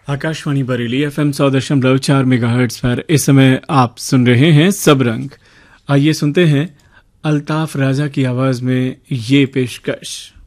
Akashvani Bareilly FM 100.4 megahertz पर इस समय आप सुन रहे हैं सब रंग। आइए सुनते हैं अल्ताफ राजा की आवाज में ये पेशकश।